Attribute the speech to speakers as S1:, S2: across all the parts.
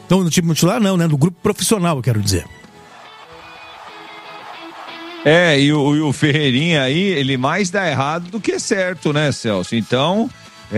S1: Não, no time titular não, né? No grupo profissional, eu quero dizer.
S2: E o Ferreirinha aí, ele mais dá errado do que certo, né, Celso? Então,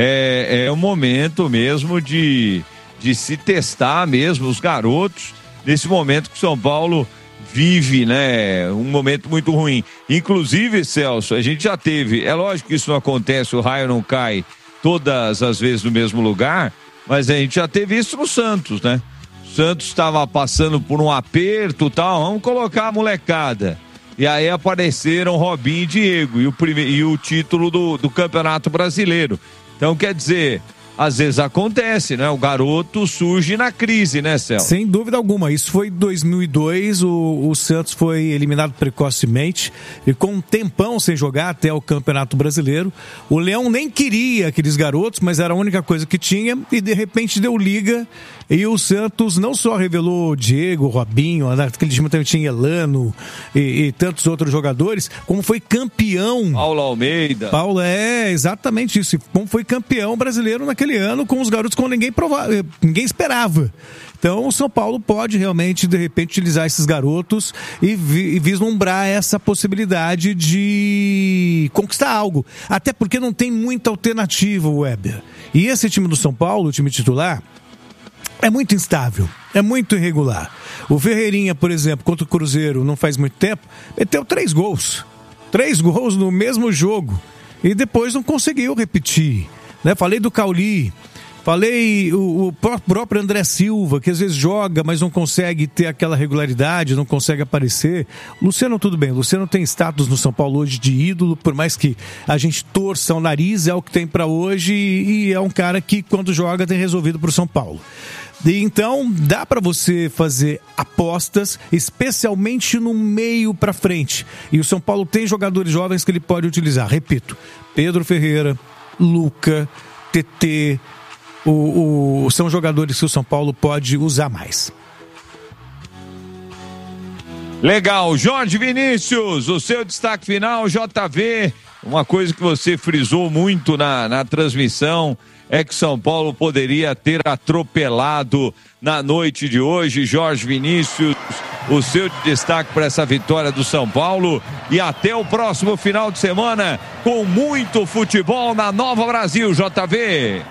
S2: é o momento mesmo de se testar mesmo os garotos, nesse momento que o São Paulo vive, né, um momento muito ruim. Inclusive, Celso, a gente já teve, é lógico que isso não acontece, o raio não cai todas as vezes no mesmo lugar, mas a gente já teve isso no Santos, né? O Santos estava passando por um aperto e tal, vamos colocar a molecada. E aí apareceram Robinho e Diego e o título do Campeonato Brasileiro. Então, quer dizer, às vezes acontece, né? O garoto surge na crise, né, Celso?
S1: Sem dúvida alguma. Isso foi em 2002, o Santos foi eliminado precocemente e com um tempão sem jogar até o Campeonato Brasileiro. O Leão nem queria aqueles garotos, mas era a única coisa que tinha e de repente deu liga e o Santos não só revelou Diego, Robinho, naquele time também tinha Elano e tantos outros jogadores, como foi campeão.
S2: Paulo Almeida.
S1: Exatamente isso. Como foi campeão brasileiro naquele ano com os garotos como ninguém esperava. Então o São Paulo pode realmente, de repente, utilizar esses garotos e vislumbrar essa possibilidade de conquistar algo. Até porque não tem muita alternativa, Weber. E esse time do São Paulo, o time titular, é muito instável, é muito irregular. O Ferreirinha, por exemplo, contra o Cruzeiro, não faz muito tempo, meteu 3 gols. 3 gols no mesmo jogo. E depois não conseguiu repetir. Né? Falei do Cauli, falei o próprio André Silva, que às vezes joga, mas não consegue ter aquela regularidade, não consegue aparecer. Luciano, tudo bem, Luciano tem status no São Paulo hoje de ídolo, por mais que a gente torça o nariz, é o que tem para hoje e é um cara que quando joga tem resolvido pro São Paulo. E então dá para você fazer apostas, especialmente no meio para frente. E o São Paulo tem jogadores jovens que ele pode utilizar. Repito, Pedro Ferreira, Luca, TT, são jogadores que o São Paulo pode usar mais.
S2: Legal, Jorge Vinícius, o seu destaque final, JV, uma coisa que você frisou muito na transmissão é que São Paulo poderia ter atropelado na noite de hoje. Jorge Vinícius, o seu destaque para essa vitória do São Paulo e até o próximo final de semana com muito futebol na Nova Brasil, JV.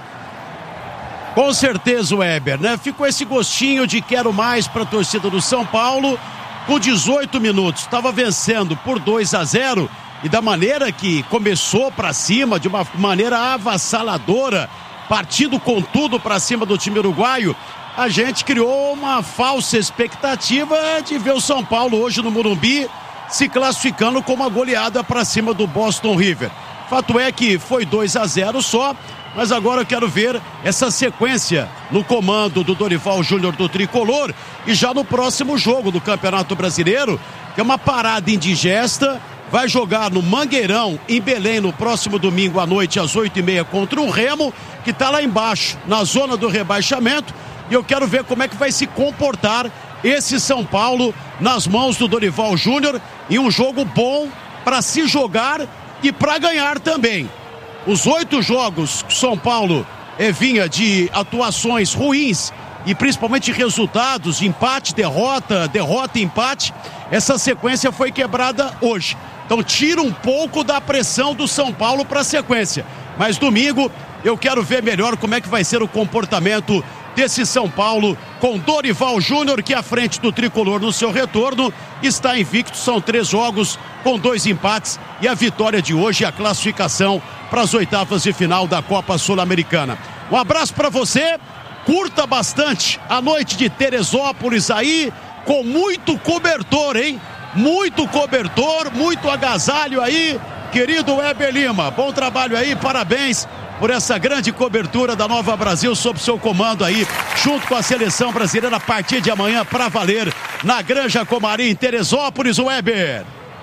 S3: Com certeza, Weber, né? Ficou esse gostinho de quero mais para a torcida do São Paulo. Com 18 minutos, estava vencendo por 2-0 e da maneira que começou para cima, de uma maneira avassaladora, partindo com tudo para cima do time uruguaio, a gente criou uma falsa expectativa de ver o São Paulo hoje no Morumbi se classificando com uma goleada para cima do Boston River. Fato é que foi 2-0 só, mas agora eu quero ver essa sequência no comando do Dorival Júnior do Tricolor e já no próximo jogo do Campeonato Brasileiro, que é uma parada indigesta. Vai jogar no Mangueirão, em Belém, no próximo domingo à noite, às 8h30, contra o Remo, que está lá embaixo, na zona do rebaixamento. E eu quero ver como é que vai se comportar esse São Paulo nas mãos do Dorival Júnior em um jogo bom para se jogar e para ganhar também. Os 8 jogos que São Paulo vinha de atuações ruins e principalmente resultados, empate, derrota, empate, essa sequência foi quebrada hoje. Então tira um pouco da pressão do São Paulo para a sequência. Mas domingo eu quero ver melhor como é que vai ser o comportamento desse São Paulo com Dorival Júnior, que à frente do Tricolor no seu retorno está invicto. São 3 jogos com 2 empates e a vitória de hoje, a classificação para as oitavas de final da Copa Sul-Americana. Um abraço para você, curta bastante a noite de Teresópolis aí, com muito cobertor, hein? Muito cobertor, muito agasalho aí, querido Weber Lima. Bom trabalho aí, parabéns por essa grande cobertura da Nova Brasil sob seu comando aí, junto com a seleção brasileira a partir de amanhã para valer na Granja Comari em Teresópolis, Weber.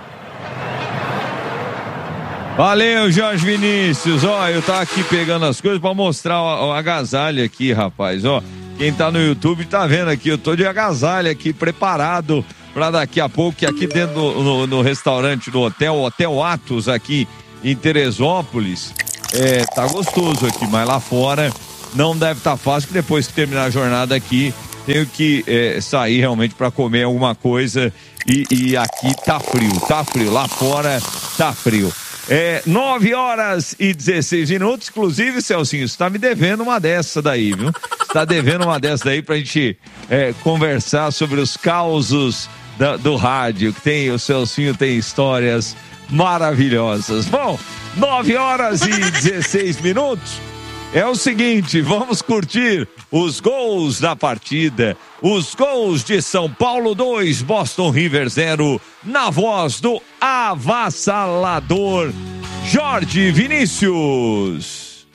S2: Valeu, Jorge Vinícius. Ó, eu tava aqui pegando as coisas para mostrar o agasalho aqui, rapaz. Ó, quem tá no YouTube tá vendo aqui, eu tô de agasalho aqui, preparado para daqui a pouco, que aqui dentro no restaurante, no Hotel Atos aqui em Teresópolis, tá gostoso aqui, mas lá fora não deve estar fácil, que depois que terminar a jornada aqui, tenho que sair realmente para comer alguma coisa e aqui tá frio, lá fora tá frio. 9 horas e 16 minutos, inclusive, Celcinho, você tá me devendo uma dessa daí, viu? Você tá devendo uma dessa daí pra gente conversar sobre os causos do rádio, que tem, o Celcinho tem histórias maravilhosas. Bom, 9 horas e 16 minutos. É o seguinte, vamos curtir os gols da partida, os gols de São Paulo 2, Boston River 0, na voz do avassalador Jorge Vinícius.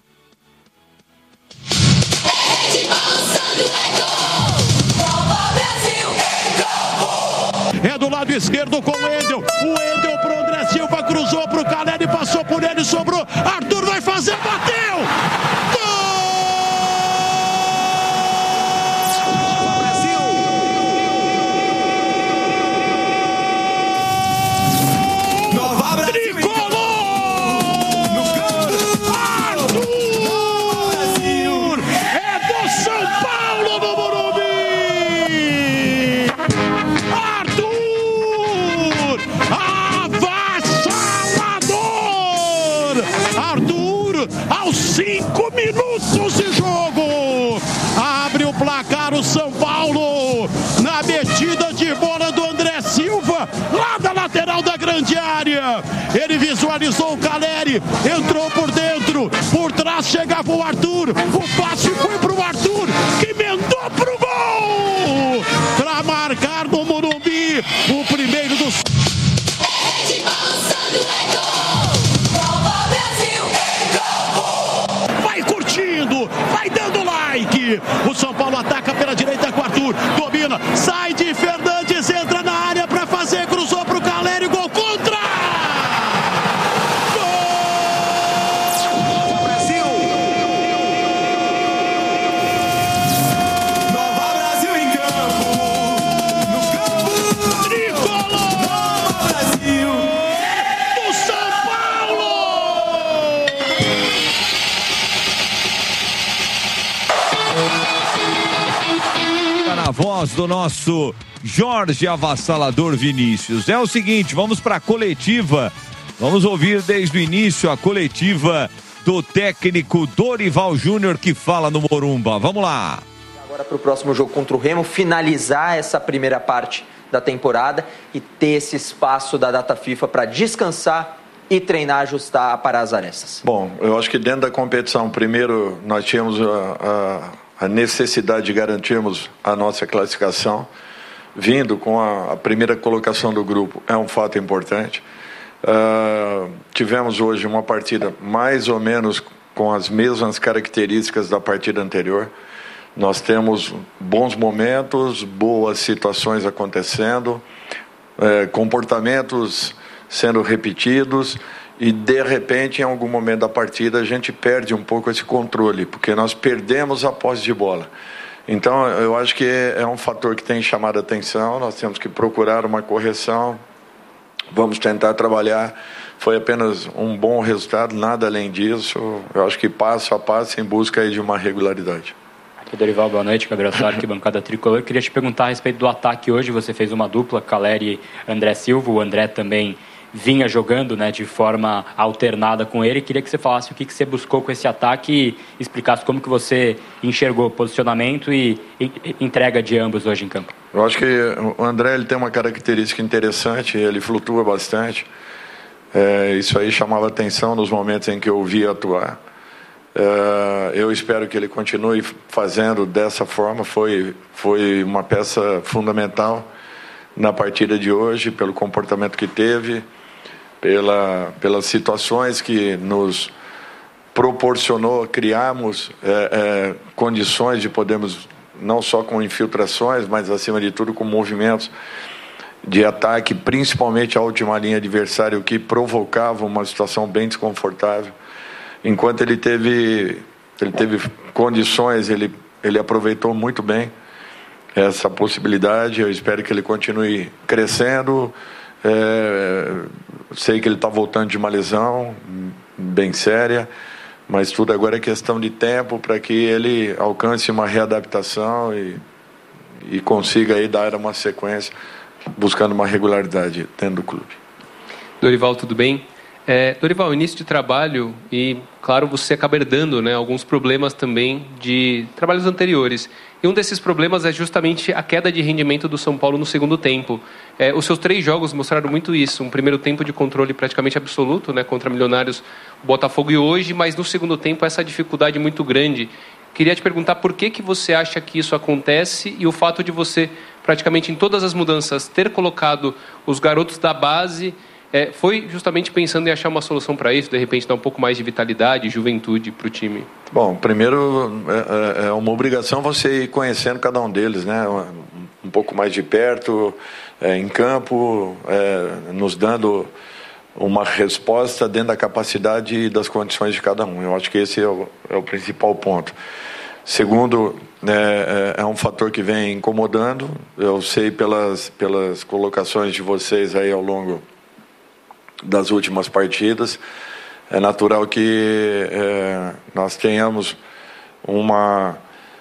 S3: É do lado esquerdo com o Wendel pro André Silva, cruzou pro Caleri, passou por ele, sobrou, Arthur vai fazer, bateu! Aos 5 minutos de jogo, abre o placar o São Paulo, na metida de bola do André Silva, lá da lateral da grande área, ele visualizou o Caleri, entrou por dentro, por trás chegava o Arthur, o passe foi pro Arthur, que emendou pro gol, pra marcar no Morumbi, o primeiro dos... Vai dando like. O São Paulo ataca pela direita com o Arthur. Domina, sai de Fernandes, entra na área para fazer, cruzou pro Caleri, gol contra! Gol! Brasil! Nova Brasil em campo! No campo! Tricolor! Nova Brasil! Do São Paulo!
S2: Na voz do nosso Jorge avassalador Vinícius. É o seguinte, vamos para a coletiva. Vamos ouvir desde o início a coletiva do técnico Dorival Júnior, que fala no Morumba. Vamos lá.
S4: Agora para o próximo jogo contra o Remo, finalizar essa primeira parte da temporada e ter esse espaço da data FIFA para descansar e treinar, ajustar, parar as arestas.
S5: Bom, eu acho que dentro da competição, primeiro nós tínhamos a necessidade de garantirmos a nossa classificação, vindo com a primeira colocação do grupo, é um fato importante. Tivemos hoje uma partida mais ou menos com as mesmas características da partida anterior. Nós temos bons momentos, boas situações acontecendo, comportamentos sendo repetidos, e de repente, em algum momento da partida, a gente perde um pouco esse controle, porque nós perdemos a posse de bola. Então, eu acho que é um fator que tem chamado a atenção, nós temos que procurar uma correção, vamos tentar trabalhar. Foi apenas um bom resultado, nada além disso. Eu acho que passo a passo em busca aí de uma regularidade.
S6: Aqui, Dorival, boa noite, Gabriel Sá, arquibancada tricolor. Eu queria te perguntar a respeito do ataque hoje. Você fez uma dupla, Caleri e André Silva. O André também vinha jogando, né, de forma alternada com ele. Queria que você falasse o que você buscou com esse ataque e explicasse como que você enxergou o posicionamento e entrega de ambos hoje em campo.
S5: Eu acho que o André ele tem uma característica interessante, ele flutua bastante. Isso aí chamava atenção nos momentos em que eu o via atuar. Eu espero que ele continue fazendo dessa forma. Foi uma peça fundamental na partida de hoje, pelo comportamento que teve, pelas situações que nos proporcionou criarmos condições de podermos, não só com infiltrações, mas acima de tudo com movimentos de ataque, principalmente a última linha adversária, o que provocava uma situação bem desconfortável. Enquanto ele teve condições, ele aproveitou muito bem essa possibilidade. Eu espero que ele continue crescendo. Sei que ele está voltando de uma lesão bem séria, mas tudo agora é questão de tempo para que ele alcance uma readaptação e e consiga aí dar uma sequência, buscando uma regularidade dentro do clube.
S7: Dorival, tudo bem? Dorival, início de trabalho e, claro, você acaba herdando, né, alguns problemas também de trabalhos anteriores. E um desses problemas é justamente a queda de rendimento do São Paulo no segundo tempo. Os seus 3 jogos mostraram muito isso. Um primeiro tempo de controle praticamente absoluto, né, contra Milionários, Botafogo e hoje, mas no segundo tempo essa dificuldade muito grande. Queria te perguntar por que você acha que isso acontece e o fato de você, praticamente em todas as mudanças, ter colocado os garotos da base... foi justamente pensando em achar uma solução para isso, de repente dar um pouco mais de vitalidade e juventude para o time?
S5: Bom, primeiro é uma obrigação você ir conhecendo cada um deles, né? Um pouco mais de perto, em campo, nos dando uma resposta dentro da capacidade e das condições de cada um. Eu acho que esse é o principal ponto. Segundo, é um fator que vem incomodando. Eu sei pelas colocações de vocês aí ao longo das últimas partidas, é natural que nós tenhamos uma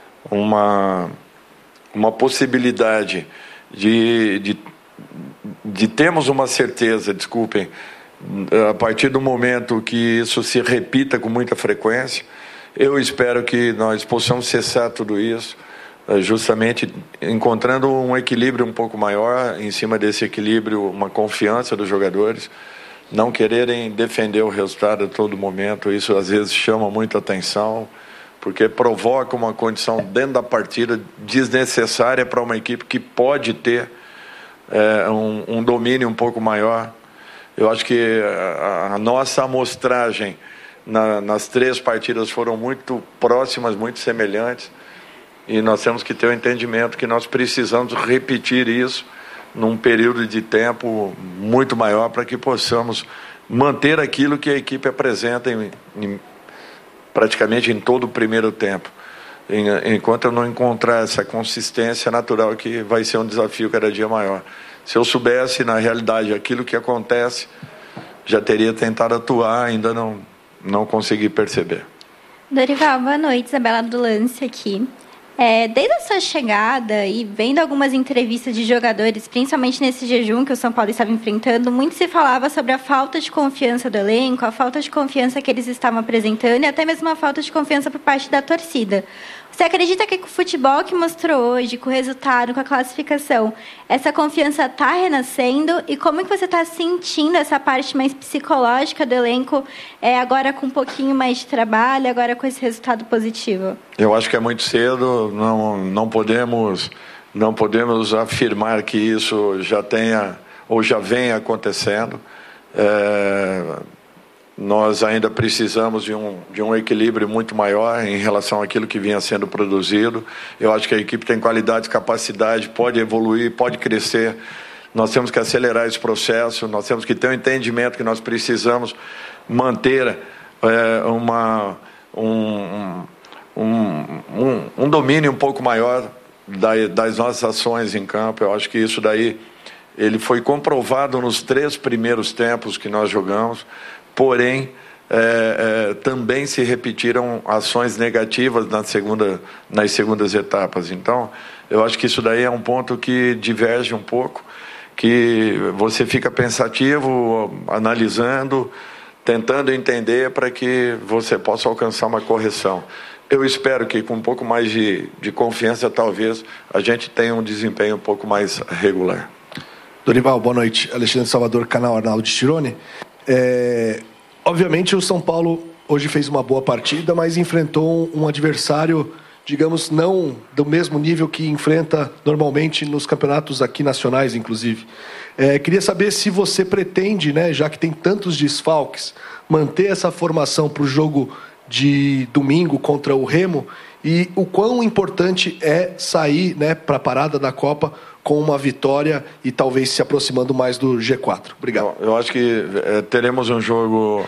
S5: possibilidade de termos uma certeza, desculpem, a partir do momento que isso se repita com muita frequência. Eu espero que nós possamos cessar tudo isso, justamente encontrando um equilíbrio um pouco maior, em cima desse equilíbrio, uma confiança dos jogadores, não quererem defender o resultado a todo momento. Isso às vezes chama muita atenção, porque provoca uma condição dentro da partida desnecessária para uma equipe que pode ter um domínio um pouco maior. Eu acho que a nossa amostragem nas 3 partidas foram muito próximas, muito semelhantes, e nós temos que ter o entendimento que nós precisamos repetir isso num período de tempo muito maior para que possamos manter aquilo que a equipe apresenta praticamente em todo o primeiro tempo. Enquanto eu não encontrar essa consistência, natural que vai ser um desafio cada dia maior. Se eu soubesse, na realidade, aquilo que acontece, já teria tentado atuar, ainda não consegui perceber.
S8: Dorival, boa noite. Isabela do Lance aqui. Desde a sua chegada e vendo algumas entrevistas de jogadores, principalmente nesse jejum que o São Paulo estava enfrentando, muito se falava sobre a falta de confiança do elenco, a falta de confiança que eles estavam apresentando e até mesmo a falta de confiança por parte da torcida. Você acredita que com o futebol que mostrou hoje, com o resultado, com a classificação, essa confiança está renascendo? E como que você está sentindo essa parte mais psicológica do elenco, agora com um pouquinho mais de trabalho, agora com esse resultado positivo?
S5: Eu acho que é muito cedo, não podemos afirmar que isso já tenha ou já venha acontecendo. Nós ainda precisamos de um equilíbrio muito maior em relação àquilo que vinha sendo produzido. Eu acho que a equipe tem qualidade, capacidade, pode evoluir, pode crescer. Nós temos que acelerar esse processo, nós temos que ter um entendimento que nós precisamos manter um domínio um pouco maior das nossas ações em campo. Eu acho que isso daí ele foi comprovado nos 3 primeiros tempos que nós jogamos. Porém, também se repetiram ações negativas nas segundas etapas. Então, eu acho que isso daí é um ponto que diverge um pouco, que você fica pensativo, analisando, tentando entender para que você possa alcançar uma correção. Eu espero que com um pouco mais de confiança, talvez, a gente tenha um desempenho um pouco mais regular.
S9: Dorival, boa noite. Alexandre Salvador, canal Arnaldo Tironi. Obviamente o São Paulo hoje fez uma boa partida, mas enfrentou um adversário, digamos, não do mesmo nível que enfrenta normalmente nos campeonatos aqui nacionais, inclusive. Queria saber se você pretende, né, já que tem tantos desfalques, manter essa formação para o jogo de domingo contra o Remo e o quão importante é sair, né, para a parada da Copa com uma vitória e talvez se aproximando mais do G4. Obrigado.
S5: Eu acho que teremos um jogo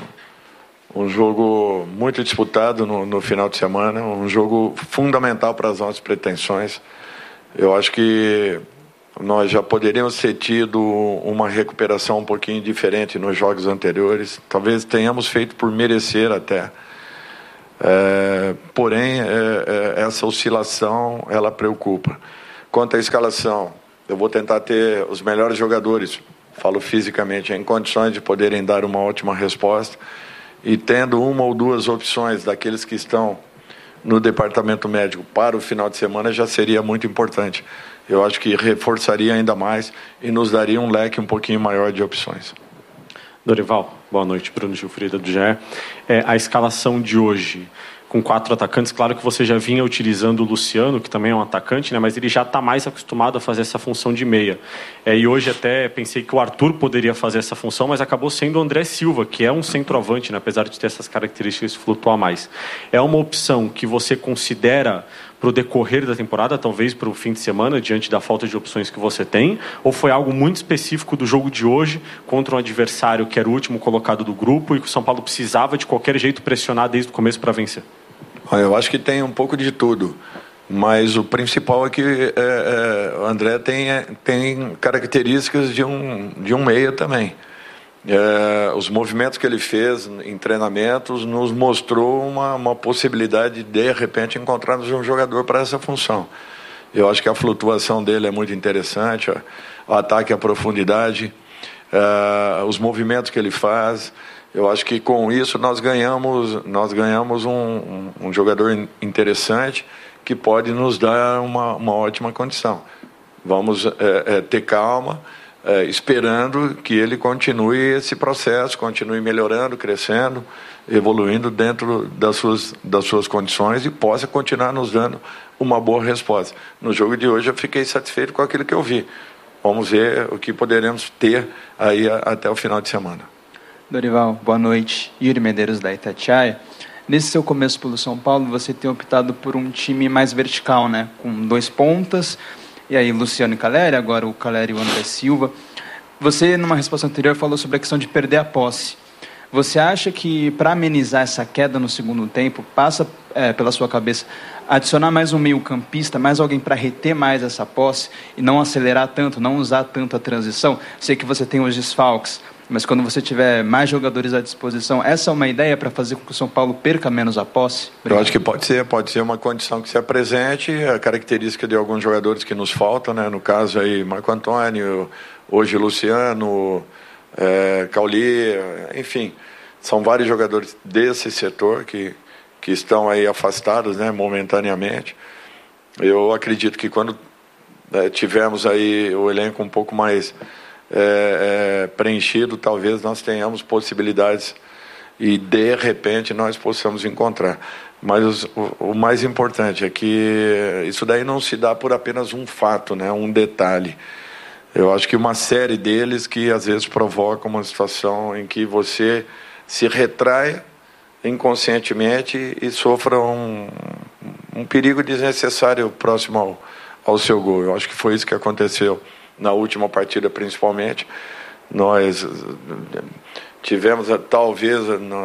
S5: muito disputado no final de semana, um jogo fundamental para as nossas pretensões. Eu acho que nós já poderíamos ter tido uma recuperação um pouquinho diferente nos jogos anteriores. Talvez tenhamos feito por merecer até. Porém, essa oscilação, ela preocupa. Quanto à escalação, eu vou tentar ter os melhores jogadores, falo fisicamente, em condições de poderem dar uma ótima resposta, e tendo uma ou duas opções daqueles que estão no departamento médico para o final de semana já seria muito importante. Eu acho que reforçaria ainda mais e nos daria um leque um pouquinho maior de opções.
S10: Dorival, boa noite. Bruno Gilfrida do GE. A escalação de hoje, com 4 atacantes, claro que você já vinha utilizando o Luciano, que também é um atacante, né, mas ele já está mais acostumado a fazer essa função de meia. E hoje até pensei que o Arthur poderia fazer essa função, mas acabou sendo o André Silva, que é um centroavante, né, apesar de ter essas características de flutuar mais. É uma opção que você considera para o decorrer da temporada, talvez para o fim de semana, diante da falta de opções que você tem? Ou foi algo muito específico do jogo de hoje contra um adversário que era o último colocado do grupo e que o São Paulo precisava de qualquer jeito pressionar desde o começo para vencer?
S5: Eu acho que tem um pouco de tudo, mas o principal é que o André tem características de um meia também. Os movimentos que ele fez em treinamentos nos mostrou uma possibilidade de repente encontrarmos um jogador para essa função. Eu acho que a flutuação dele é muito interessante, o ataque à profundidade, os movimentos que ele faz. Eu acho que com isso nós ganhamos um jogador interessante que pode nos dar uma ótima condição. Vamos ter calma, esperando que ele continue esse processo, continue melhorando, crescendo, evoluindo dentro das suas condições e possa continuar nos dando uma boa resposta. No jogo de hoje eu fiquei satisfeito com aquilo que eu vi. Vamos ver o que poderemos ter aí até o final de semana.
S11: Dorival, boa noite. Yuri Medeiros da Itatiaia. Nesse seu começo pelo São Paulo, você tem optado por um time mais vertical, né? Com 2 pontas, e aí Luciano e Caleri, agora o Caleri e o André Silva. Você, numa resposta anterior, falou sobre a questão de perder a posse. Você acha que, para amenizar essa queda no segundo tempo, passa pela sua cabeça adicionar mais um meio-campista, mais alguém para reter mais essa posse e não acelerar tanto, não usar tanto a transição? Sei que você tem os desfalques, mas quando você tiver mais jogadores à disposição, essa é uma ideia para fazer com que o São Paulo perca menos a posse? Obrigado.
S5: Eu acho que pode ser uma condição que se apresente, a característica de alguns jogadores que nos faltam, né? No caso aí, Marco Antônio, hoje Luciano, Cauli, enfim, são vários jogadores desse setor que estão aí afastados, né, momentaneamente. Eu acredito que quando tivermos aí o elenco um pouco mais preenchido, talvez nós tenhamos possibilidades e de repente nós possamos encontrar. Mas o mais importante é que isso daí não se dá por apenas um fato, né, um detalhe. Eu acho que uma série deles que às vezes provoca uma situação em que você se retrai inconscientemente e sofra um perigo desnecessário próximo ao seu gol. Eu acho que foi isso que aconteceu na última partida, principalmente. Nós tivemos, talvez,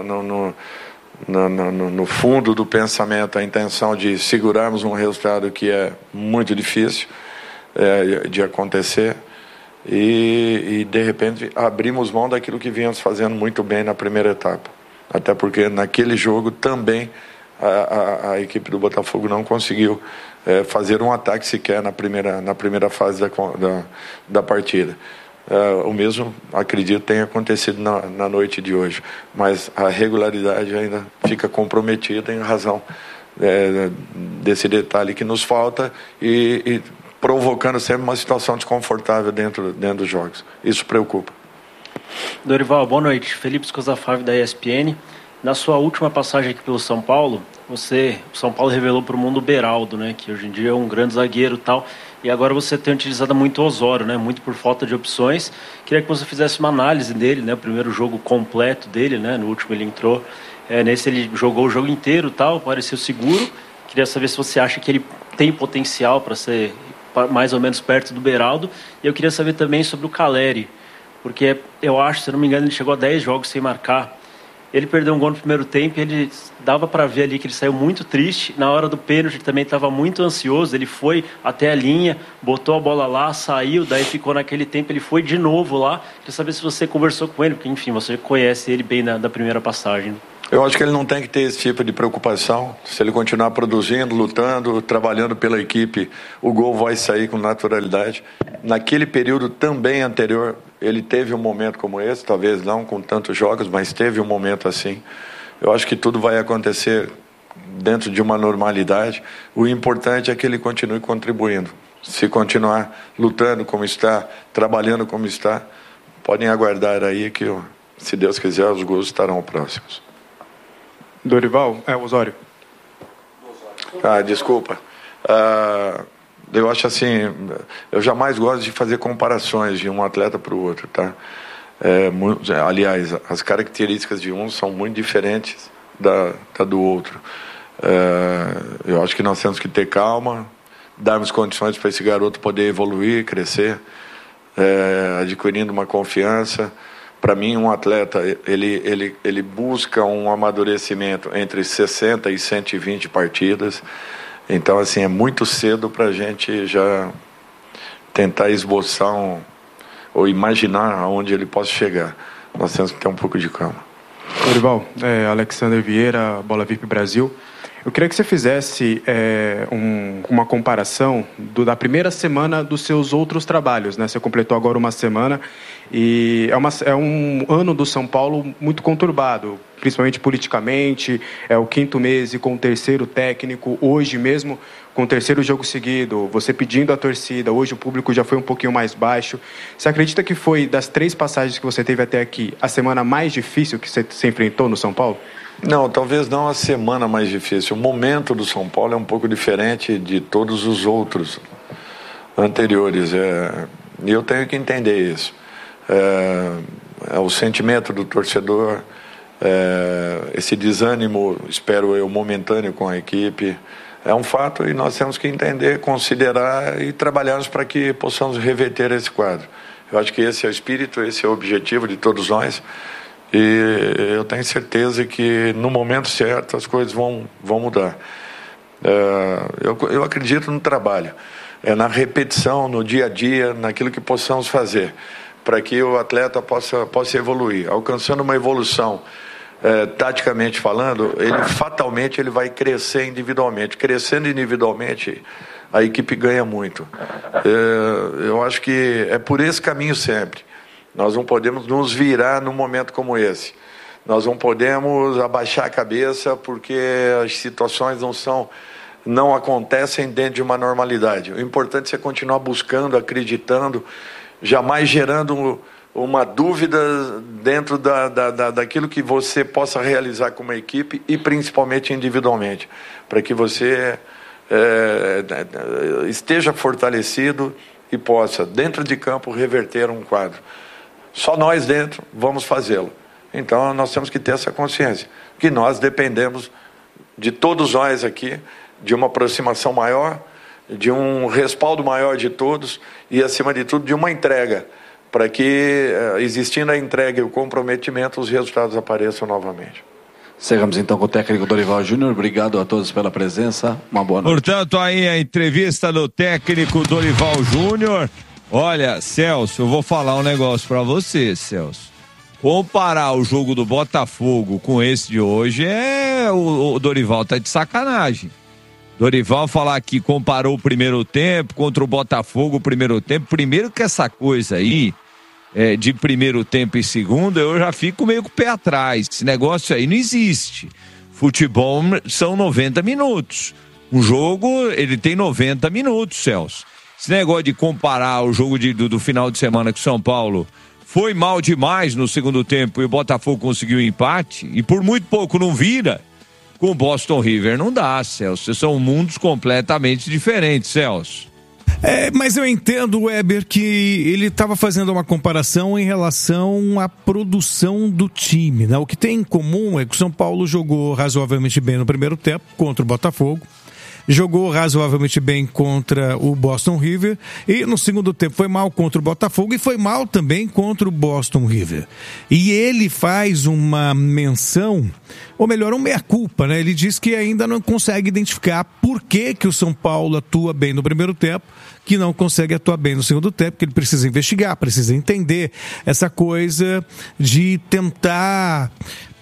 S5: no fundo do pensamento, a intenção de segurarmos um resultado que é muito difícil de acontecer e, de repente, abrimos mão daquilo que vínhamos fazendo muito bem na primeira etapa. Até porque naquele jogo também a equipe do Botafogo não conseguiu fazer um ataque sequer na primeira fase da partida. O mesmo, acredito, tenha acontecido na noite de hoje, mas a regularidade ainda fica comprometida em razão desse detalhe que nos falta e provocando sempre uma situação desconfortável dentro dos jogos. Isso preocupa.
S12: Dorival, boa noite. Felipe Scosafave da ESPN. Na sua última passagem aqui pelo São Paulo, o São Paulo revelou para o mundo o Beraldo, né, que hoje em dia é um grande zagueiro e tal, e agora você tem utilizado muito o Osório, né, muito por falta de opções. Queria que você fizesse uma análise dele, né, o primeiro jogo completo dele, né, no último ele entrou, nesse ele jogou o jogo inteiro e tal, pareceu seguro. Queria saber se você acha que ele tem potencial para ser mais ou menos perto do Beraldo, e eu queria saber também sobre o Caleri, porque eu acho, se não me engano, ele chegou a 10 jogos sem marcar. Ele perdeu um gol no primeiro tempo e ele dava para ver ali que ele saiu muito triste. Na hora do pênalti ele também estava muito ansioso, ele foi até a linha, botou a bola lá, saiu, daí ficou naquele tempo, ele foi de novo lá. Queria saber se você conversou com ele, porque enfim, você conhece ele bem da primeira passagem.
S5: Eu acho que ele não tem que ter esse tipo de preocupação. Se ele continuar produzindo, lutando, trabalhando pela equipe, o gol vai sair com naturalidade. Naquele período também anterior, ele teve um momento como esse, talvez não com tantos jogos, mas teve um momento assim. Eu acho que tudo vai acontecer dentro de uma normalidade. O importante é que ele continue contribuindo. Se continuar lutando como está, trabalhando como está, podem aguardar aí que, se Deus quiser, os gols estarão próximos.
S13: Dorival, Osório.
S5: Desculpa. Eu acho assim, eu jamais gosto de fazer comparações de um atleta para o outro, tá? Aliás, as características de um são muito diferentes da do outro. Eu acho que nós temos que ter calma, darmos condições para esse garoto poder evoluir, crescer, adquirindo uma confiança. Para mim, um atleta, ele busca um amadurecimento entre 60 e 120 partidas. Então, assim, é muito cedo para a gente já tentar esboçar ou imaginar aonde ele possa chegar. Nós temos que ter um pouco de calma.
S13: Dorival, Alexander Vieira, Bola VIP Brasil. Eu queria que você fizesse uma comparação da primeira semana dos seus outros trabalhos, né? Você completou agora uma semana e é um ano do São Paulo muito conturbado, principalmente politicamente. É o 5º mês e com o 3º técnico, hoje mesmo com o 3º jogo seguido, você pedindo a torcida, hoje o público já foi um pouquinho mais baixo. Você acredita que foi, das 3 passagens que você teve até aqui, a semana mais difícil que você se enfrentou no São Paulo?
S5: Não, talvez não a semana mais difícil. O momento do São Paulo é um pouco diferente de todos os outros anteriores. E eu tenho que entender isso. É o sentimento do torcedor, esse desânimo, espero eu, momentâneo com a equipe. É um fato e nós temos que entender, considerar e trabalharmos para que possamos reverter esse quadro. Eu acho que esse é o espírito, esse é o objetivo de todos nós. E eu tenho certeza que no momento certo as coisas vão mudar. Eu acredito no trabalho, na repetição, no dia a dia, naquilo que possamos fazer, para que o atleta possa evoluir. Alcançando uma evolução, taticamente falando, fatalmente ele vai crescer individualmente. Crescendo individualmente, a equipe ganha muito. Eu acho que é por esse caminho sempre. Nós não podemos nos virar num momento como esse. Nós não podemos abaixar a cabeça porque as situações não acontecem dentro de uma normalidade. O importante é continuar buscando, acreditando, jamais gerando uma dúvida dentro daquilo que você possa realizar como equipe e principalmente individualmente, para que você esteja fortalecido e possa, dentro de campo, reverter um quadro. Só nós dentro vamos fazê-lo. Então nós temos que ter essa consciência, que nós dependemos de todos nós aqui, de uma aproximação maior, de um respaldo maior de todos e, acima de tudo, de uma entrega, para que, existindo a entrega e o comprometimento, os resultados apareçam novamente.
S14: Chegamos então com o técnico Dorival Júnior. Obrigado a todos pela presença. Uma boa noite.
S2: Portanto, aí a entrevista do técnico Dorival Júnior. Olha, Celso, eu vou falar um negócio pra você, Celso. Comparar o jogo do Botafogo com esse de hoje o Dorival tá de sacanagem. Dorival falar que comparou o primeiro tempo contra o Botafogo, o primeiro tempo. Primeiro que essa coisa aí, de primeiro tempo e segundo, eu já fico meio com o pé atrás. Esse negócio aí não existe. Futebol são 90 minutos. Um jogo, ele tem 90 minutos, Celso. Esse negócio de comparar o jogo do final de semana com o São Paulo foi mal demais no segundo tempo e o Botafogo conseguiu um empate e por muito pouco não vira, com o Boston River não dá, Celso. São mundos completamente diferentes, Celso.
S1: Mas eu entendo, Weber, que ele estava fazendo uma comparação em relação à produção do time, né? O que tem em comum é que o São Paulo jogou razoavelmente bem no primeiro tempo contra o Botafogo, jogou razoavelmente bem contra o Boston River e no segundo tempo foi mal contra o Botafogo e foi mal também contra o Boston River. E ele faz uma menção, ou melhor, uma meia-culpa, né? Ele diz que ainda não consegue identificar por que o São Paulo atua bem no primeiro tempo, que não consegue atuar bem no segundo tempo, que ele precisa investigar, precisa entender essa coisa de tentar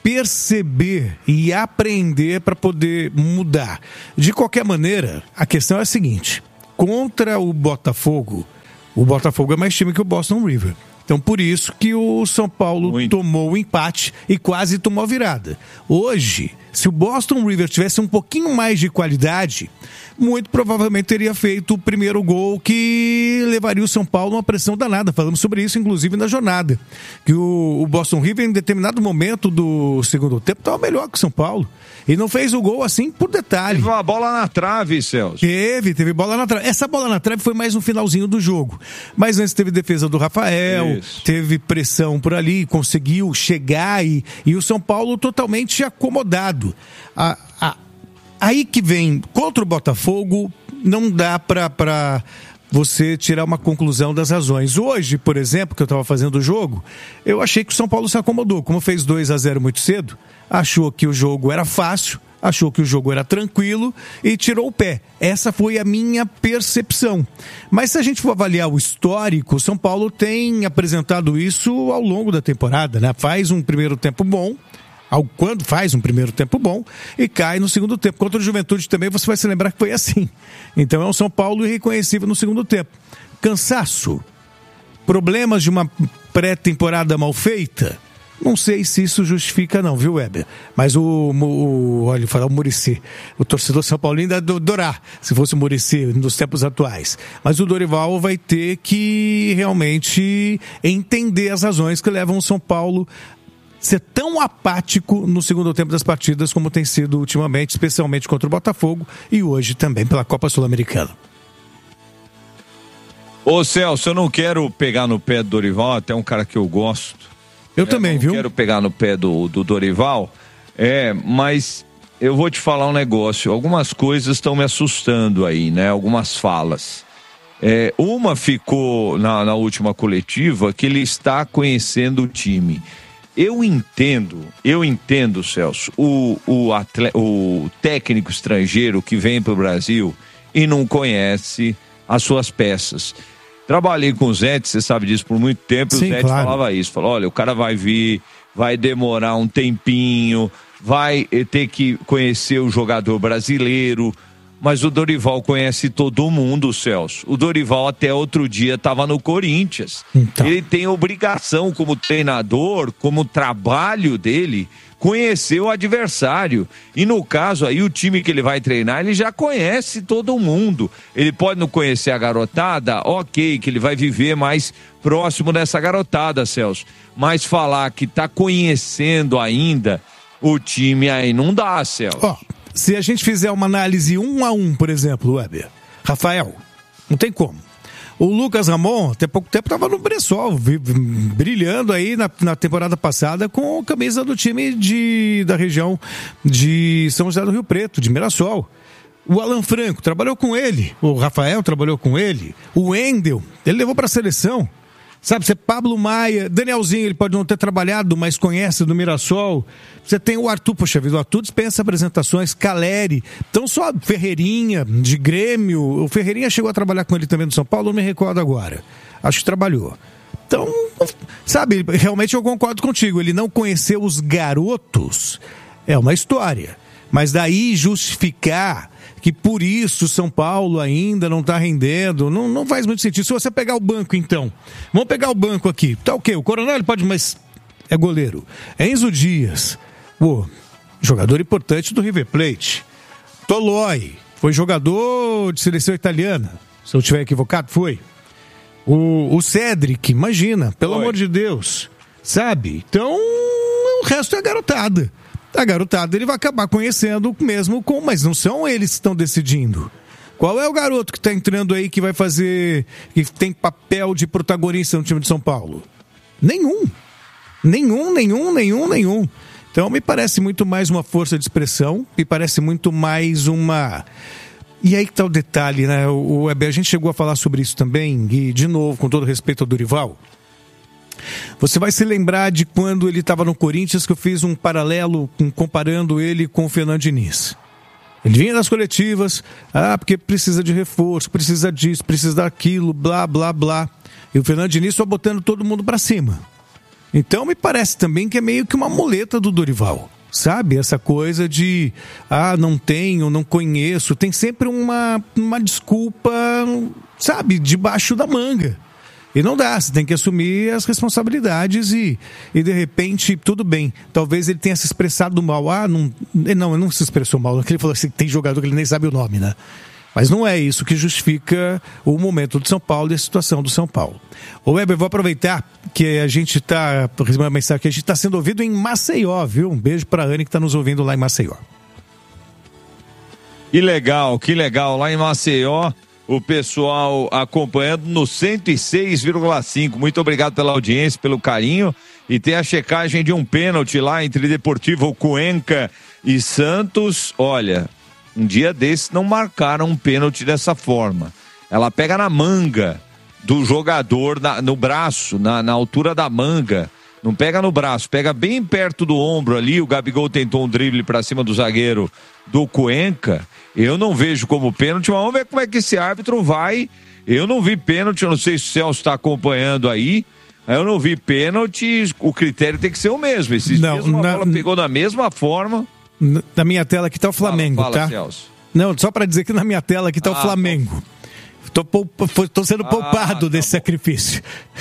S1: perceber e aprender para poder mudar. De qualquer maneira, a questão é a seguinte: contra o Botafogo é mais time que o Boston River. Então, por isso que o São Paulo tomou o empate e quase tomou a virada. Hoje, se o Boston River tivesse um pouquinho mais de qualidade, muito provavelmente teria feito o primeiro gol que levaria o São Paulo a uma pressão danada. Falamos sobre isso, inclusive, na jornada. Que o Boston River, em determinado momento do segundo tempo, estava melhor que o São Paulo. E não fez o gol assim por detalhe.
S2: Teve uma bola na trave, Celso.
S1: Teve bola na trave. Essa bola na trave foi mais no finalzinho do jogo. Mas antes teve defesa do Rafael, teve pressão por ali, conseguiu chegar e o São Paulo totalmente acomodado. Aí que vem, contra o Botafogo, não dá para você tirar uma conclusão das razões. Hoje, por exemplo, que eu estava fazendo o jogo, eu achei que o São Paulo se acomodou. Como fez 2-0 muito cedo, achou que o jogo era fácil, achou que o jogo era tranquilo e tirou o pé. Essa foi a minha percepção. Mas se a gente for avaliar o histórico, o São Paulo tem apresentado isso ao longo da temporada, né? Faz um primeiro tempo bom, quando faz um primeiro tempo bom e cai no segundo tempo. Contra o Juventude também você vai se lembrar que foi assim. Então é um São Paulo irreconhecível no segundo tempo. Cansaço, problemas de uma pré-temporada mal feita, não sei se isso justifica não, viu, Weber? Mas olha, falar o Muricy, o torcedor São Paulino ia adorar se fosse o Muricy nos tempos atuais. Mas o Dorival vai ter que realmente entender as razões que levam o São Paulo ser tão apático no segundo tempo das partidas como tem sido ultimamente, especialmente contra o Botafogo e hoje também pela Copa Sul-Americana.
S2: Ô Celso, eu não quero pegar no pé do Dorival, até um cara que eu gosto.
S1: Eu também, viu?
S2: Não quero pegar no pé do Dorival, mas eu vou te falar um negócio, algumas coisas estão me assustando aí, né? Algumas falas. Uma ficou na última coletiva que ele está conhecendo o time. Eu entendo, Celso, o técnico estrangeiro que vem para o Brasil e não conhece as suas peças. Trabalhei com o Zete, você sabe disso, por muito tempo. Sim, o Zete falava isso, falou, olha, o cara vai vir, vai demorar um tempinho, vai ter que conhecer o jogador brasileiro, mas o Dorival conhece todo mundo, Celso. O Dorival até outro dia estava no Corinthians. Então. Ele tem obrigação como treinador, como trabalho dele, conhecer o adversário. E no caso aí, o time que ele vai treinar, ele já conhece todo mundo. Ele pode não conhecer a garotada, ok, que ele vai viver mais próximo dessa garotada, Celso. Mas falar que está conhecendo ainda o time aí não dá, Celso.
S1: Se a gente fizer uma análise 1-1, por exemplo, Weber, Rafael, não tem como. O Lucas Ramon, até pouco tempo, estava no Bressol, brilhando aí na temporada passada com a camisa do time da região de São José do Rio Preto, de Mirassol. O Alan Franco trabalhou com ele, o Rafael trabalhou com ele, o Wendel, ele levou para a seleção. Sabe, você Pablo Maia, Danielzinho, ele pode não ter trabalhado, mas conhece do Mirassol. Você tem o Arthur, poxa vida, o Arthur dispensa apresentações, Caleri. Então só Ferreirinha, de Grêmio. O Ferreirinha chegou a trabalhar com ele também no São Paulo, não me recordo agora. Acho que trabalhou. Então, sabe, realmente eu concordo contigo. Ele não conheceu os garotos, é uma história. Mas daí justificar que por isso São Paulo ainda não está rendendo, não faz muito sentido. Se você pegar o banco, então, vamos pegar o banco aqui, tá o quê? O Coronel ele pode, mas é goleiro. Enzo Dias, jogador importante do River Plate. Tolói, foi jogador de seleção italiana, se eu estiver equivocado, foi. O Cédric, imagina, pelo amor de Deus, sabe? Então, o resto é garotada. A garotada ele vai acabar conhecendo mesmo mas não são eles que estão decidindo. Qual é o garoto que está entrando aí que vai fazer, que tem papel de protagonista no time de São Paulo? Nenhum. Então me parece muito mais uma força de expressão, me parece muito mais uma... E aí que está o detalhe, né? A gente chegou a falar sobre isso também, e de novo, com todo respeito ao Dorival, você vai se lembrar de quando ele estava no Corinthians, que eu fiz um paralelo comparando ele com o Fernando Diniz. Ele vinha das coletivas, porque precisa de reforço, precisa disso, precisa daquilo, blá, blá, blá. E o Fernando Diniz só botando todo mundo para cima. Então me parece também que é meio que uma muleta do Dorival. Sabe, essa coisa de, não tenho, não conheço, tem sempre uma desculpa, sabe, debaixo da manga. E não dá, você tem que assumir as responsabilidades e de repente, tudo bem. Talvez ele tenha se expressado mal. Ele não se expressou mal, ele falou assim, tem jogador que ele nem sabe o nome, né? Mas não é isso que justifica o momento do São Paulo e a situação do São Paulo. Ô Weber, vou aproveitar que a gente está recebendo uma mensagem que a gente está sendo ouvido em Maceió, viu? Um beijo para a Anne que está nos ouvindo lá em Maceió.
S2: Que legal. Lá em Maceió, o pessoal acompanhando no 106,5. Muito obrigado pela audiência, pelo carinho. E tem a checagem de um pênalti lá entre Deportivo Cuenca e Santos. Olha, um dia desses não marcaram um pênalti dessa forma. Ela pega na manga do jogador, no braço, na altura da manga. Não pega no braço, pega bem perto do ombro ali. O Gabigol tentou um drible para cima do zagueiro do Cuenca. Eu não vejo como pênalti, mas vamos ver como é que esse árbitro vai. Eu não vi pênalti, eu não sei se o Celso está acompanhando aí. Eu não vi pênalti, o critério tem que ser o mesmo. A bola pegou da mesma forma.
S1: Na minha tela aqui tá o Flamengo,
S2: fala,
S1: tá?
S2: Celso.
S1: Não, só para dizer que na minha tela aqui tá o Flamengo. Tô sendo poupado desse sacrifício.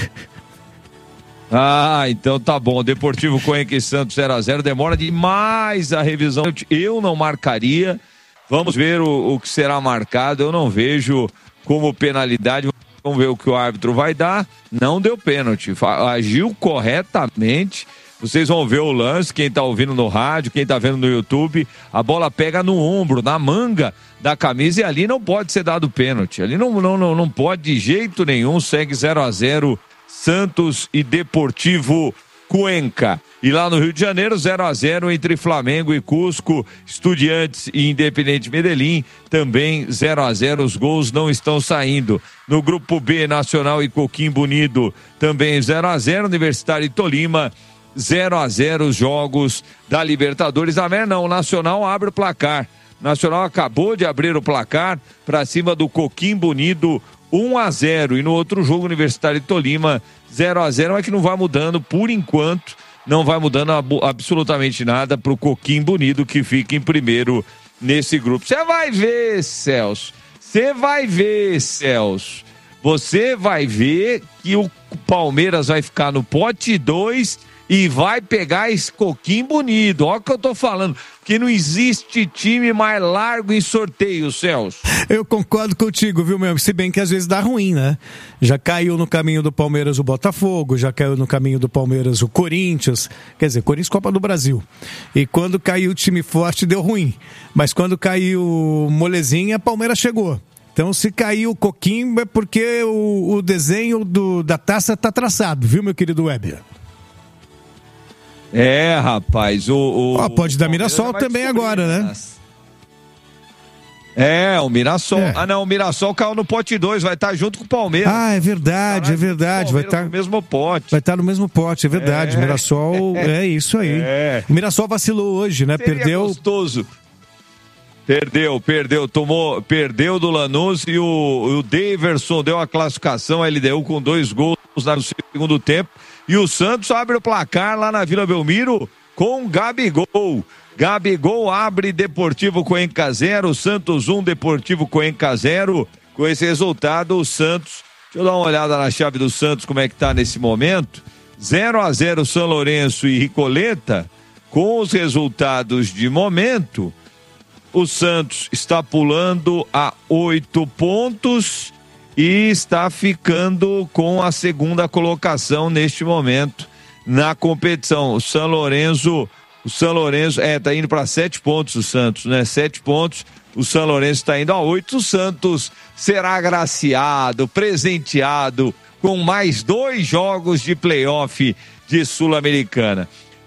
S2: Então tá bom. Deportivo Cuenca e Santos 0-0. Demora demais a revisão. Eu não marcaria. Vamos ver o que será marcado. Eu não vejo como penalidade. Vamos ver o que o árbitro vai dar. Não deu pênalti. Agiu corretamente. Vocês vão ver o lance, quem tá ouvindo no rádio, quem tá vendo no YouTube, a bola pega no ombro, na manga da camisa e ali não pode ser dado pênalti. Ali não pode de jeito nenhum, segue 0-0 Santos e Deportivo Cuenca. E lá no Rio de Janeiro, 0-0 entre Flamengo e Cusco, Estudiantes e Independente Medellín, também 0-0, os gols não estão saindo. No grupo B, Nacional e Coquimbo Unido, também 0-0, Universitário e Tolima, 0-0 os jogos da Libertadores. O Nacional abre o placar. O Nacional acabou de abrir o placar para cima do Coquimbo Unido, 1-0. E no outro jogo, Universitário e Tolima, 0-0, mas que não vai mudando por enquanto. Não vai mudando absolutamente nada para o Coquimbo Unido, que fica em primeiro nesse grupo. Você vai ver, Celso. Você vai ver que o Palmeiras vai ficar no pote 2 e vai pegar esse Coquimbo Unido. Olha o que eu tô falando, que não existe time mais largo em sorteio, Celso.
S1: Eu concordo contigo, viu, meu? Se bem que às vezes dá ruim, né? Já caiu no caminho do Palmeiras o Botafogo, já caiu no caminho do Palmeiras o Corinthians, quer dizer, Corinthians Copa do Brasil. E quando caiu o time forte deu ruim, mas quando caiu molezinha, Palmeiras chegou. Então, se caiu o Coquimbo é porque o desenho da taça tá traçado, viu, meu querido Weber?
S2: Rapaz,
S1: pode dar Mirassol também agora, né?
S2: O Mirassol. O Mirassol caiu no pote 2, vai estar junto com o Palmeiras.
S1: É verdade. Vai estar
S2: no mesmo pote.
S1: Vai estar no mesmo pote, é verdade. Mirassol, é isso aí. O Mirassol vacilou hoje, né?
S2: Seria
S1: perdeu.
S2: Gostoso. Perdeu do Lanús e o Daverson deu a classificação, a LDU com 2 gols no segundo tempo. E o Santos abre o placar lá na Vila Belmiro com Gabigol. Gabigol abre Deportivo Cuenca 0, Santos 1, Deportivo Cuenca 0. Com esse resultado, o Santos, deixa eu dar uma olhada na chave do Santos, como é que tá nesse momento. 0-0 São Lourenço e Ricoleta. Com os resultados de momento, o Santos está pulando a 8 pontos e está ficando com a segunda colocação neste momento na competição. O São Lourenço tá indo para 7 pontos, o Santos, né? 7 pontos, o São Lourenço está indo a 8. O Santos será agraciado, presenteado com mais 2 jogos de playoff de Sul-Americana.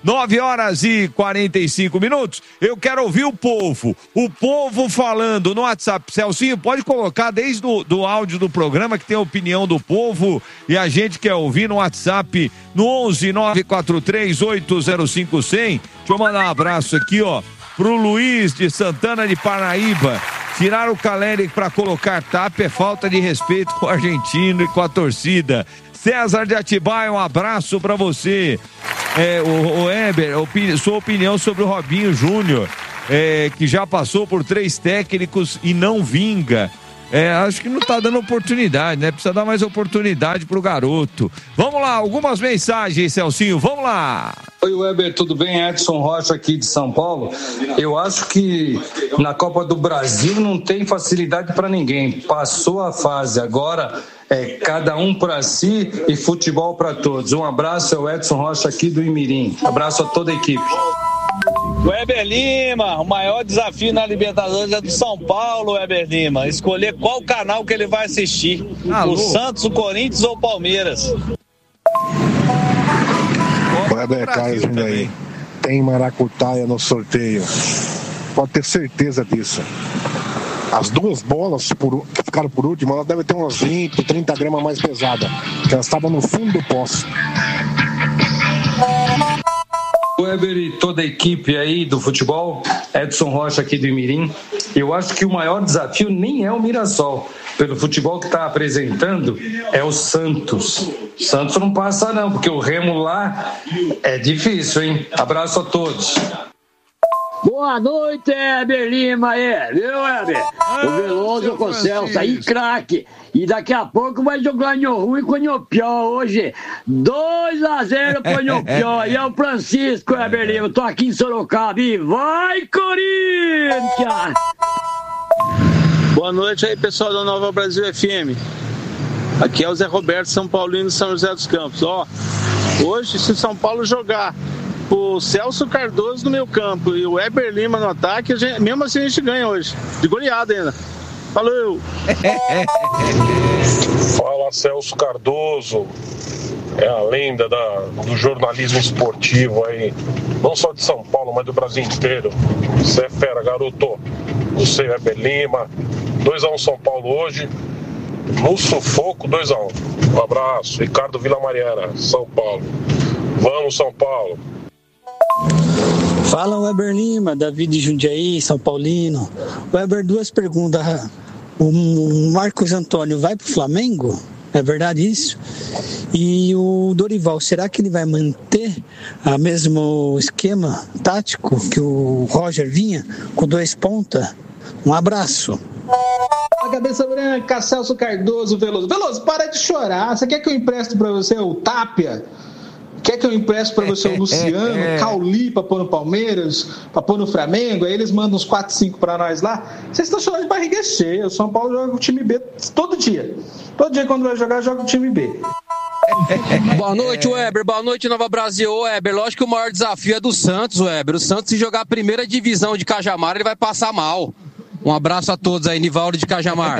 S2: 9h45. Eu quero ouvir o povo falando no WhatsApp. Celcinho, pode colocar desde do áudio do programa, que tem a opinião do povo, e a gente quer ouvir no WhatsApp no 11-943-805-100. Deixa eu mandar um abraço aqui, pro Luiz de Santana de Parnaíba. Tirar o Caleri para colocar tapa é falta de respeito com o argentino e com a torcida. César de Atibaia, um abraço para você. o Eber, sua opinião sobre o Robinho Júnior, que já passou por 3 técnicos e não vinga. Acho que não tá dando oportunidade, né? Precisa dar mais oportunidade pro garoto. Vamos lá, algumas mensagens, Celcinho, vamos lá.
S15: Oi, Weber, tudo bem? Edson Rocha aqui de São Paulo. Eu acho que na Copa do Brasil não tem facilidade para ninguém. Passou a fase, agora é cada um para si e futebol para todos. Um abraço, é o Edson Rocha aqui do Imirim. Abraço a toda a equipe.
S16: Weber Lima, o maior desafio na Libertadores é do São Paulo, Weber Lima. Escolher qual canal que ele vai assistir. O Santos, o Corinthians ou o Palmeiras.
S17: Weber, Carlos, aí. Tem maracutaia no sorteio. Pode ter certeza disso. As 2 bolas que ficaram por último, elas devem ter umas 20, 30 gramas mais pesadas. Que elas estavam no fundo do poço.
S15: Weber e toda a equipe aí do futebol, Edson Rocha aqui do Imirim. Eu acho que o maior desafio nem é o Mirassol. Pelo futebol que está apresentando, é o Santos. O Santos não passa não, porque o Remo lá é difícil, hein? Abraço a todos.
S18: Boa noite, Weber Lima aí, viu, Weber? O Veloso com o Celso aí, craque. E daqui a pouco vai jogar no ruim com o Nhopió hoje. 2-0 pro Nhopió. E é o Francisco, Weber Lima. Tô aqui em Sorocaba e vai, Corinthians!
S16: Boa noite aí, pessoal da Nova Brasil FM. Aqui é o Zé Roberto, São Paulino, São José dos Campos. Hoje, se o São Paulo jogar o Celso Cardoso no meio campo e o Weber Lima no ataque, mesmo assim a gente ganha hoje. De goleada ainda. Valeu!
S19: Fala, Celso Cardoso. É a lenda do jornalismo esportivo aí. Não só de São Paulo, mas do Brasil inteiro. Você é fera, garoto. Você, Weber Lima. 2-1 São Paulo hoje. No sufoco, 2-1. Um abraço. Ricardo Vila Mariana, São Paulo. Vamos, São Paulo.
S20: Fala, Weber Lima, Davi de Jundiaí, São Paulino. Weber, 2 perguntas. O Marcos Antônio vai pro Flamengo? É verdade isso? E o Dorival, será que ele vai manter o mesmo esquema tático que o Roger vinha, com 2 pontas? Um abraço.
S21: A cabeça branca, Celso Cardoso, Veloso. Veloso, para de chorar. Você quer que eu empreste pra você o Tapia? Quer que eu empresto para você o Luciano, Cauli para pôr no Palmeiras, para pôr no Flamengo? Aí eles mandam uns 4, 5 para nós lá. Vocês estão chorando de barriga cheia. O São Paulo joga o time B todo dia. Todo dia quando vai jogar, joga o time B.
S22: Boa noite, Weber. Boa noite, Nova Brasil. Weber, lógico que o maior desafio é do Santos, Weber. O Santos, se jogar a primeira divisão de Cajamar, ele vai passar mal. Um abraço a todos aí, Nivaldo de Cajamar.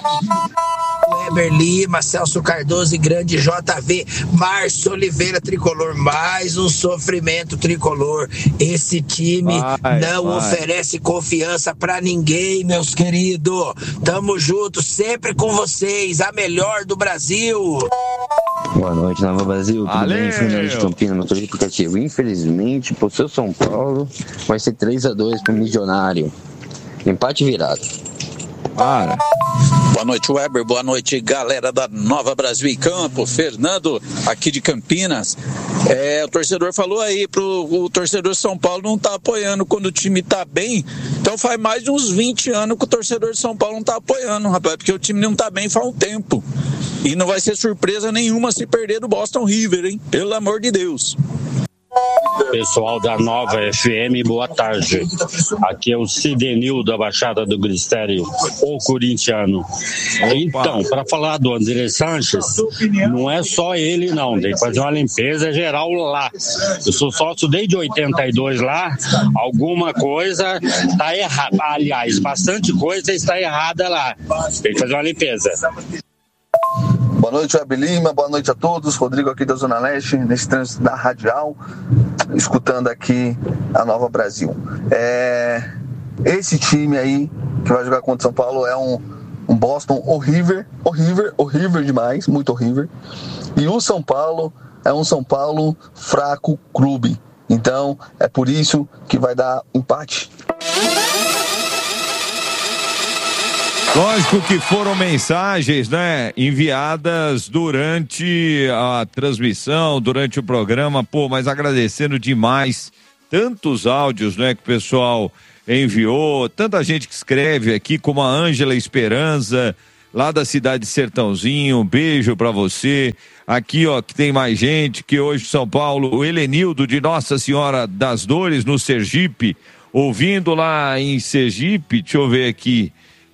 S23: Weber Lima, Celso Cardoso e grande JV, Márcio Oliveira Tricolor, mais um sofrimento tricolor. Esse time não oferece confiança pra ninguém, meus queridos. Tamo junto, sempre com vocês, a melhor do Brasil.
S24: Boa noite, Nova Brasil. Tudo bem? Fernando de Campinas, motorista aplicativo. Infelizmente, pro seu São Paulo, vai ser 3-2 pro Missionário. Empate virado.
S25: Para. Boa noite, Weber. Boa noite, galera da Nova Brasil e Campo. Fernando, aqui de Campinas. O torcedor falou aí o torcedor São Paulo não tá apoiando quando o time tá bem. Então faz mais de uns 20 anos que o torcedor de São Paulo não tá apoiando, rapaz, porque o time não tá bem faz um tempo. E não vai ser surpresa nenhuma se perder do Boston River, hein? Pelo amor de Deus.
S26: Pessoal da Nova FM, boa tarde. Aqui é o Cidenil da Baixada do Gristério, o corintiano. Então, para falar do André Sanches, não é só ele não, tem que fazer uma limpeza geral lá. Eu sou sócio desde 82 lá, alguma coisa está errada, aliás, bastante coisa está errada lá. Tem que fazer uma limpeza.
S27: Boa noite, Weber Lima, boa noite a todos. Rodrigo aqui da Zona Leste, nesse trânsito da Radial, escutando aqui a Nova Brasil. Esse time aí que vai jogar contra o São Paulo é um Boston horrível demais, muito horrível. E o São Paulo é um São Paulo fraco clube. Então é por isso que vai dar empate.
S2: Lógico que foram mensagens, né, enviadas durante a transmissão, durante o programa, mas agradecendo demais tantos áudios, né, que o pessoal enviou, tanta gente que escreve aqui, como a Ângela Esperança, lá da cidade de Sertãozinho, um beijo pra você. Aqui, ó, que tem mais gente, que hoje São Paulo, o Helenildo de Nossa Senhora das Dores, no Sergipe, ouvindo lá em Sergipe, deixa eu ver aqui,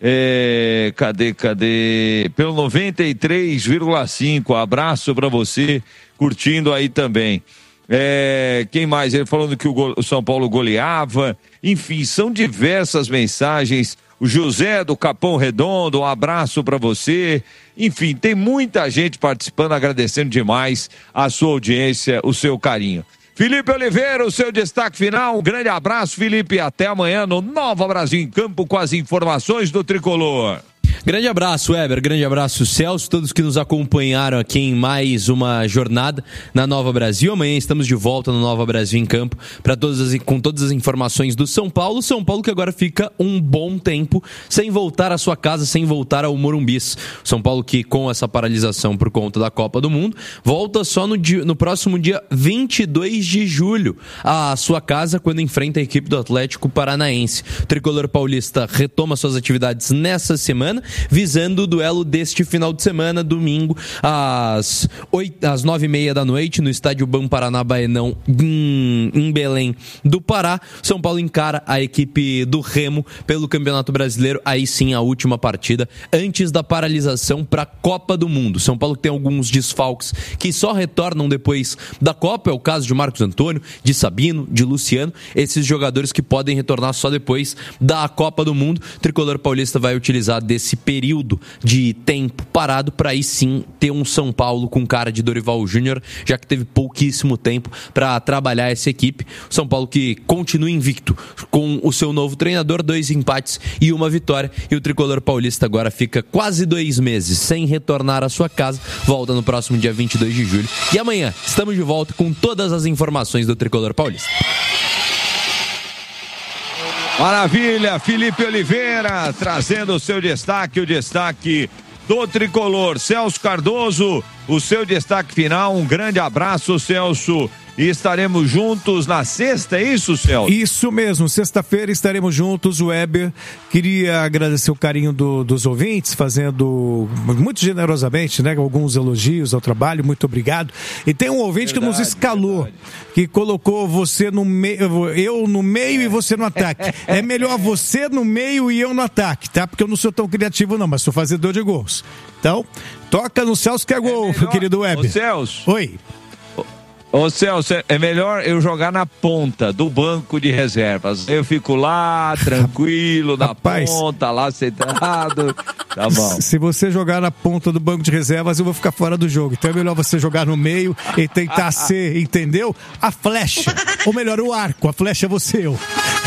S2: cadê? Pelo 93,5, abraço pra você, curtindo aí também. Quem mais? Ele falando que o São Paulo goleava, enfim, são diversas mensagens. O José do Capão Redondo, um abraço para você. Enfim, tem muita gente participando, agradecendo demais a sua audiência, o seu carinho. Felipe Oliveira, o seu destaque final. Um grande abraço, Felipe. Até amanhã no Nova Brasil em Campo com as informações do Tricolor.
S3: Grande abraço, Weber, grande abraço, Celso, todos que nos acompanharam aqui em mais uma jornada na Nova Brasil. Amanhã estamos de volta no Nova Brasil em Campo com todas as informações do São Paulo. São Paulo que agora fica um bom tempo sem voltar à sua casa, sem voltar ao Morumbis. São Paulo que, com essa paralisação por conta da Copa do Mundo, volta só no próximo dia 22 de julho à sua casa, quando enfrenta a equipe do Atlético Paranaense. O Tricolor paulista retoma suas atividades nessa semana, visando o duelo deste final de semana, domingo, às 9h30 da noite, no estádio Bamparaná Baenão, em Belém do Pará. São Paulo encara a equipe do Remo pelo Campeonato Brasileiro, aí sim a última partida, antes da paralisação para a Copa do Mundo. São Paulo tem alguns desfalques que só retornam depois da Copa, é o caso de Marcos Antônio, de Sabino, de Luciano, esses jogadores que podem retornar só depois da Copa do Mundo. O Tricolor paulista vai utilizar desse período de tempo parado para aí sim ter um São Paulo com cara de Dorival Júnior, já que teve pouquíssimo tempo para trabalhar essa equipe. O São Paulo que continua invicto com o seu novo treinador, 2 empates e 1 vitória, e o Tricolor paulista agora fica quase 2 meses sem retornar à sua casa, volta no próximo dia 22 de julho, e amanhã estamos de volta com todas as informações do Tricolor paulista.
S2: Maravilha, Felipe Oliveira trazendo o seu destaque, o destaque do Tricolor. Celso Cardoso, o seu destaque final. Um grande abraço, Celso. E estaremos juntos na sexta, é isso, Celso?
S1: Isso mesmo, sexta-feira estaremos juntos, Weber. Queria agradecer o carinho dos ouvintes, fazendo muito generosamente, né, alguns elogios ao trabalho, muito obrigado. E tem um ouvinte que nos escalou, que colocou você no meio, eu no meio e você no ataque. É melhor você no meio e eu no ataque, tá? Porque eu não sou tão criativo não, mas sou fazedor de gols. Então, toca no Celso que é gol, meu querido Weber.
S2: Ô, Celso.
S1: Oi.
S2: Ô Celso, é melhor eu jogar na ponta do banco de reservas. Eu fico lá, tranquilo, na ponta, lá sentado. Tá bom.
S1: Se você jogar na ponta do banco de reservas, eu vou ficar fora do jogo. Então é melhor você jogar no meio e tentar ser, entendeu? A flecha. Ou melhor, o arco. A flecha é você, eu.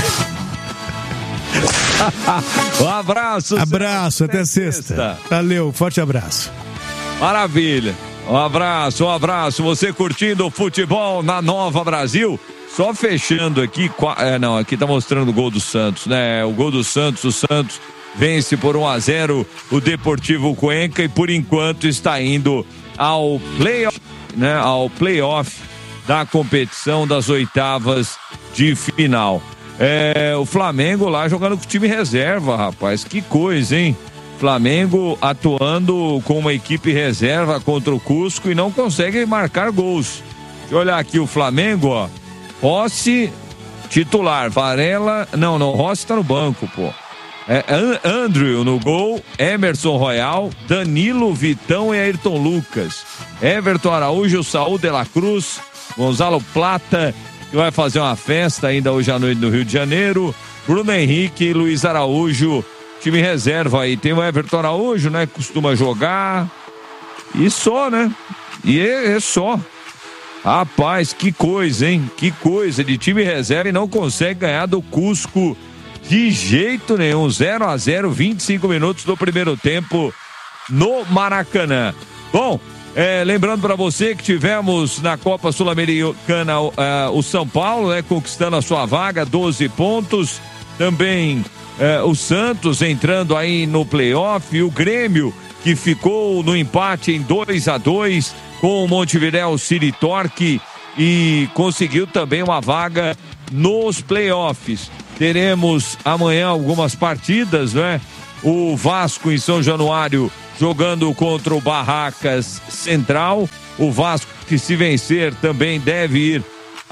S2: Um abraço.
S1: Abraço, até sexta. Valeu, forte abraço.
S2: Maravilha. Um abraço, você curtindo o futebol na Nova Brasil, só fechando aqui, aqui tá mostrando o gol do Santos, né, o gol do Santos, o Santos vence por 1-0 o Deportivo Cuenca e por enquanto está indo ao playoff, né, ao playoff da competição das oitavas de final. O Flamengo lá jogando com o time reserva, rapaz, que coisa, hein? Flamengo atuando com uma equipe reserva contra o Cusco e não consegue marcar gols. Deixa eu olhar aqui o Flamengo, ó. Rossi, titular. Varela, não, Rossi tá no banco, pô. Andrew no gol, Emerson Royal, Danilo, Vitão e Ayrton Lucas. Everton Araújo, Saúl de la Cruz, Gonzalo Plata, que vai fazer uma festa ainda hoje à noite no Rio de Janeiro. Bruno Henrique e Luiz Araújo, time reserva aí. Tem o Everton Araújo, né? Que costuma jogar. E só, né? E é só. Rapaz, que coisa, hein? Que coisa. De time reserva e não consegue ganhar do Cusco de jeito nenhum. 0-0, 25 minutos do primeiro tempo no Maracanã. Bom, lembrando para você que tivemos na Copa Sul-Americana o São Paulo, né? Conquistando a sua vaga, 12 pontos. também o Santos entrando aí no playoff, e o Grêmio, que ficou no empate em 2-2 com o Montevidéu City Torque e conseguiu também uma vaga nos playoffs. Teremos amanhã algumas partidas, né? O Vasco em São Januário jogando contra o Barracas Central. O Vasco, que se vencer, também deve ir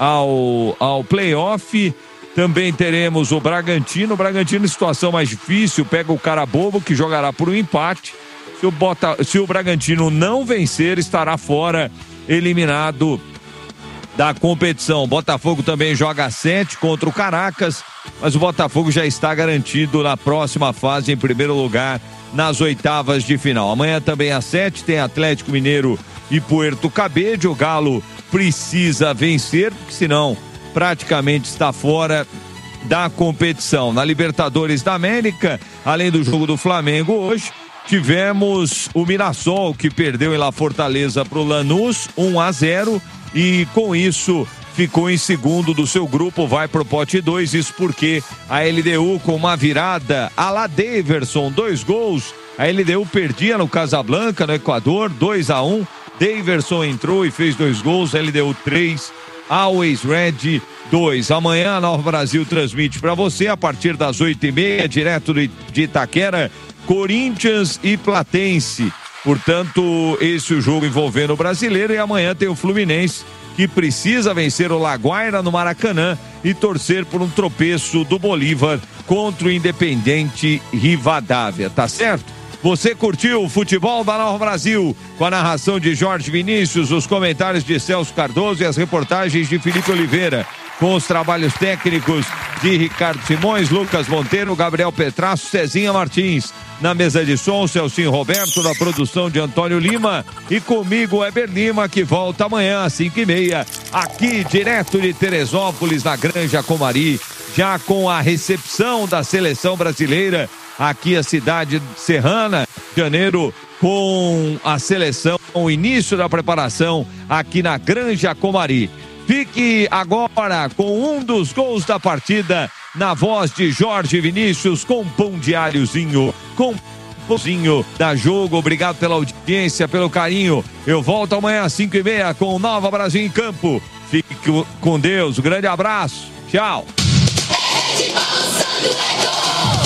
S2: ao playoff. Também teremos o Bragantino. O Bragantino em situação mais difícil, pega o Carabobo, que jogará por um empate. Se o Bragantino não vencer, estará fora, eliminado da competição. Botafogo também joga às 7 contra o Caracas, mas o Botafogo já está garantido na próxima fase, em primeiro lugar, nas oitavas de final. Amanhã também às 7 tem Atlético Mineiro e Puerto Cabello. O Galo precisa vencer, porque senão praticamente está fora da competição. Na Libertadores da América, além do jogo do Flamengo hoje, tivemos o Mirassol, que perdeu em La Fortaleza para o Lanús 1-0, e com isso ficou em segundo do seu grupo, vai pro pote 2, isso porque a LDU, com uma virada à la Daverson, 2 gols, a LDU perdia no Casablanca, no Equador, 2-1, Daverson entrou e fez 2 gols, LDU 3, Always Red 2. Amanhã a Nova Brasil transmite para você, a partir das 8h30, direto de Itaquera, Corinthians e Platense. Portanto, esse é o jogo envolvendo o brasileiro, e amanhã tem o Fluminense, que precisa vencer o Laguaira no Maracanã e torcer por um tropeço do Bolívar contra o Independente Rivadavia, tá certo? Você curtiu o futebol da Nova Brasil, com a narração de Jorge Vinícius, os comentários de Celso Cardoso e as reportagens de Felipe Oliveira, com os trabalhos técnicos de Ricardo Simões, Lucas Monteiro, Gabriel Petrasso, Cezinha Martins. Na mesa de som, Celcinho Roberto, na produção de Antônio Lima, e comigo, Heber Lima, que volta amanhã às 5h30, aqui direto de Teresópolis, na Granja Comari, já com a recepção da seleção brasileira, aqui a cidade serrana, janeiro, com a seleção, o início da preparação aqui na Granja Comari. Fique agora com um dos gols da partida, na voz de Jorge Vinícius, com pão diáriozinho, com pãozinho da Jogo. Obrigado pela audiência, pelo carinho. Eu volto amanhã às 5h30 com o Nova Brasil em Campo. Fique com Deus, um grande abraço, tchau.